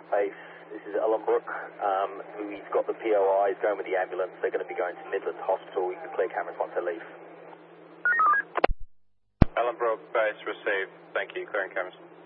Base, this is Ellenbrook. We've got the POIs going with the ambulance. They're going to be going to Midlands Hospital. You can clear cameras once they leave. Ellenbrook Base received. Thank you. Clearing cameras.